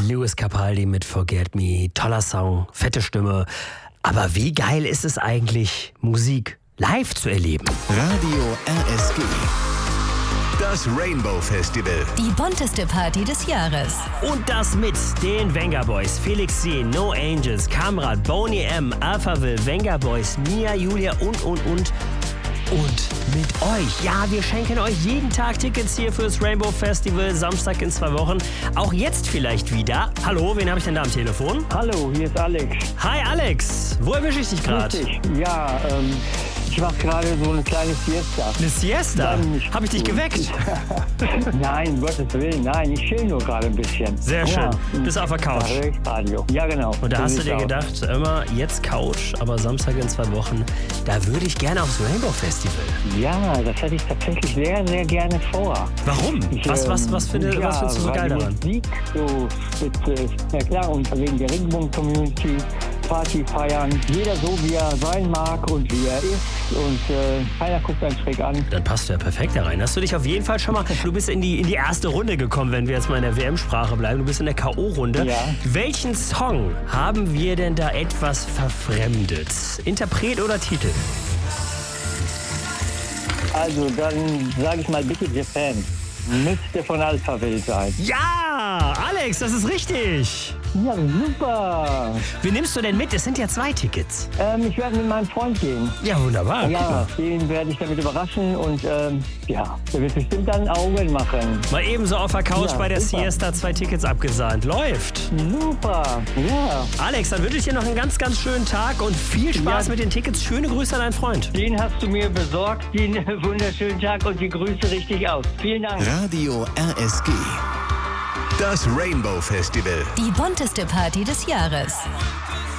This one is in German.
Lewis Capaldi mit Forget Me. Toller Song, fette Stimme. Aber wie geil ist es eigentlich, Musik live zu erleben? Radio RSG. Das Rainbow Festival. Die bunteste Party des Jahres. Und das mit den Venga Boys, Felix C., No Angels, Kamrat, Boney M., Alphaville, Venga Boys, Mia, Julia und. Und mit euch. Ja, wir schenken euch jeden Tag Tickets hier fürs Rainbow Festival, Samstag in 2 Wochen. Auch jetzt vielleicht wieder. Hallo, wen habe ich denn da am Telefon? Hallo, hier ist Alex. Hi Alex, wo erwische ich dich gerade? Ja, ich mache gerade so eine kleine Siesta. Eine Siesta? Habe ich dich geweckt? Nein, um Gottes Willen, nein, ich chill nur gerade ein bisschen. Sehr schön. Bist auf der Couch. Radio. Ja, genau. Und da So hast du sieht's dir aus. gedacht, immer jetzt Couch, aber Samstag in 2 Wochen, da würde ich gerne aufs Rainbow Festival. Ja, das hätte ich tatsächlich sehr, sehr gerne vor. Warum? Was findest du so geil daran? Die Musik so spitze ist. Ja klar, und wegen der Regenbogen-Community, Party feiern, jeder so wie er sein mag und wie er ist und keiner guckt einen schräg an. Dann passt du ja perfekt da rein. Hast du dich auf jeden Fall schon mal, du bist in die erste Runde gekommen, wenn wir jetzt mal in der WM-Sprache bleiben. Du bist in der K.O.-Runde. Ja. Welchen Song haben wir denn da etwas verfremdet? Interpret oder Titel? Also dann sage ich mal bitte Japan. Müsste von Alphaville sein. Ja, Alex, das ist richtig. Ja, super. Wie nimmst du denn mit? Es sind ja 2 Tickets. Ich werde mit meinem Freund gehen. Ja, wunderbar. Ja, den werde ich damit überraschen und der wird bestimmt dann Augen machen. Mal ebenso auf der Couch Ja, bei der super. Siesta 2 Tickets abgesahnt. Läuft. Super, ja. Alex, dann wünsche ich dir noch einen ganz, ganz schönen Tag und viel Spaß Ja. mit den Tickets. Schöne Grüße an deinen Freund. Den hast du mir besorgt, den wunderschönen Tag und die Grüße richtig aus. Vielen Dank. Radio RSG. Das Rainbow Festival. Die bunteste Party des Jahres.